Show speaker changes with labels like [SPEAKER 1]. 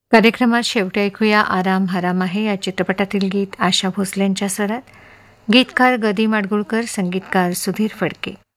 [SPEAKER 1] कार्यक्रमात शेवटी ऐकूया आराम हराम आहे या चित्रपटातील गीत आशा भोसलेंच्या स्वरात. गीतकार गदी माडगुळकर, संगीतकार सुधीर फडके.